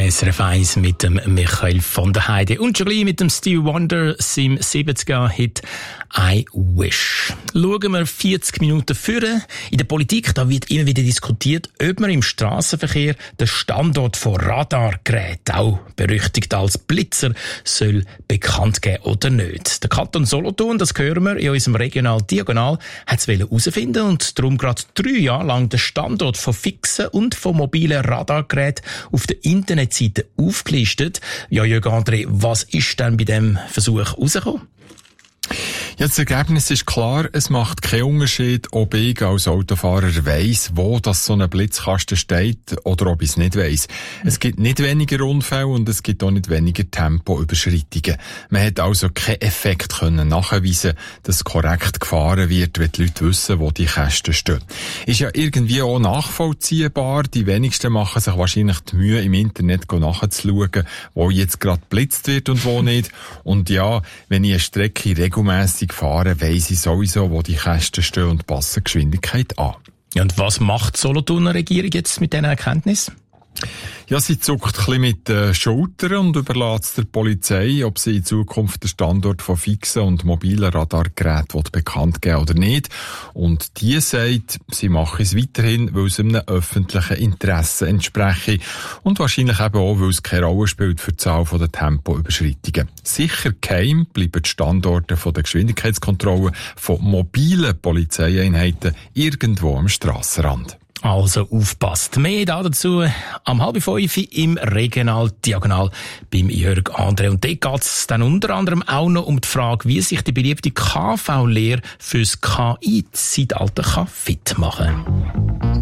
SRF 1 mit dem Michael von der Heide und schon gleich mit dem Stevie Wonder, seinem 70er-Hit I Wish. Schauen wir 40 Minuten vorne. In der Politik, da wird immer wieder diskutiert, ob man im Strassenverkehr den Standort von Radargeräten, auch berüchtigt als Blitzer, soll bekannt geben oder nicht. Der Kanton Solothurn, das hören wir in unserem Regional Diagonal, hat es herausfinden und darum gerade 3 Jahre lang den Standort von fixen und von mobilen Radargeräten auf der Internetseite aufgelistet. Ja, Jörg André, was ist denn bei diesem Versuch rausgekommen? Ja, das Ergebnis ist klar, es macht keinen Unterschied, ob ich als Autofahrer weiss, wo das so ein Blitzkasten steht oder ob ich es nicht weiss. Es gibt nicht weniger Unfälle und es gibt auch nicht weniger Tempoüberschreitungen. Man hat also keinen Effekt können nachweisen, dass korrekt gefahren wird, wenn die Leute wissen, wo die Kästen stehen. Ist ja irgendwie auch nachvollziehbar. Die wenigsten machen sich wahrscheinlich die Mühe, im Internet nachzuschauen, wo jetzt gerade geblitzt wird und wo nicht. Und ja, wenn ich eine Strecke regelmässig fahren, weiss ich sowieso, wo die Kästen stehen und passen Geschwindigkeit an. Ja, und was macht die Solothurner Regierung jetzt mit diesen Erkenntnissen? Ja, sie zuckt ein bisschen mit den Schultern und überlässt es der Polizei, ob sie in Zukunft den Standort von fixen und mobilen Radargeräten bekannt geben oder nicht. Und die sagt, sie mache es weiterhin, weil es einem öffentlichen Interesse entspreche und wahrscheinlich eben auch, weil es keine Rolle spielt für die Zahl der Tempoüberschreitungen. Sicher geheim bleiben die Standorte von der Geschwindigkeitskontrolle von mobilen Polizeieinheiten irgendwo am Strassenrand. Also aufpasst. Mehr dazu am 4:30 im Regional Diagonal beim Jörg André. Und dort geht es dann unter anderem auch noch um die Frage, wie sich die beliebte KV-Lehre fürs KI-Zeitalter fit machen kann.